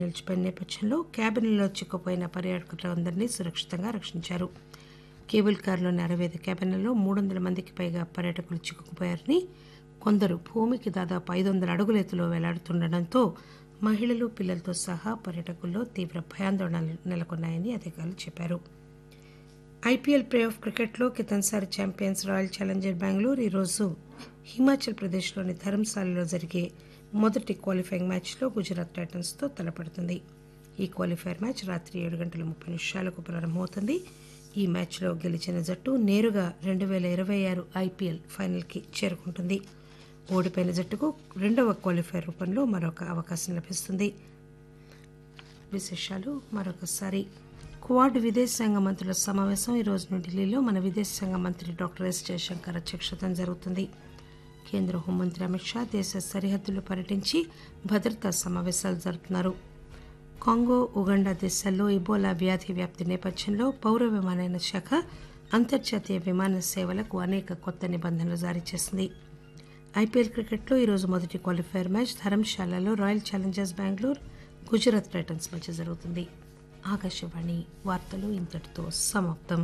నిలిచిపోయిన నేపథ్యంలో క్యాబిన్లో చిక్కుపోయిన పర్యాటకులందరినీ సురక్షితంగా రక్షించారు. కేబుల్ కారులోని 65 క్యాబిన్లలో 300 మందికి పైగా పర్యాటకులు చిక్కుకుపోయారని, కొందరు భూమికి దాదాపు 500 అడుగుల ఎత్తులో వేలాడుతుండటంతో మహిళలు, పిల్లలతో సహా పర్యాటకుల్లో తీవ్ర భయాందోళనలు నెలకొన్నాయని అధికారులు చెప్పారు. ఐపీఎల్ ప్లే ఆఫ్ క్రికెట్లో కితన్సారి ఛాంపియన్స్ రాయల్ ఛాలెంజర్ బెంగళూరు ఈరోజు హిమాచల్ ప్రదేశ్లోని ధర్మశాలలో జరిగే మొదటి క్వాలిఫైయింగ్ మ్యాచ్లో గుజరాత్ టైటన్స్తో తలపడుతుంది. ఈ క్వాలిఫైర్ మ్యాచ్ రాత్రి 7:30 ప్రారంభమవుతుంది. ఈ మ్యాచ్లో గెలిచిన జట్టు నేరుగా 2026 ఐపీఎల్ ఫైనల్కి చేరుకుంటుంది. ఓడిపోయిన జట్టుకు రెండవ క్వాలిఫైర్ రూపంలో మరొక అవకాశం లభిస్తుంది. విశేషాలు మరొకసారి. క్వాడ్ విదేశాంగ మంత్రుల సమావేశం ఈ రోజు ఢిల్లీలో మన విదేశాంగ మంత్రి డాక్టర్ ఎస్ జయశంకర్ అధ్యక్షతన జరుగుతుంది. కేంద్ర హోంమంత్రి అమిత్ షా దేశ సరిహద్దుల్లో పర్యటించి భద్రతా సమావేశాలు జరుపుతున్నారు. కాంగో, ఉగాండా దేశాల్లో ఇబోలా వ్యాధి వ్యాప్తి నేపథ్యంలో పౌర విమానయాన శాఖ అంతర్జాతీయ విమాన సేవలకు అనేక కొత్త నిబంధనలు జారీ చేసింది. ఐపీఎల్ క్రికెట్లో ఈరోజు మొదటి qualifier match ధర్మశాలలో royal Challengers Bengaluru, Gujarat Titans మధ్య జరుగుతుంది. ఆకాశవాణి వార్తలు ఇంతటితో సమాప్తం.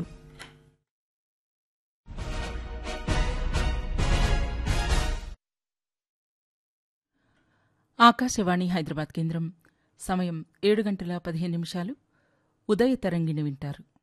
ఆకాశవాణి హైదరాబాద్ కేంద్రం. సమయం 7:15 ఉదయ తరంగిణి వింటారు.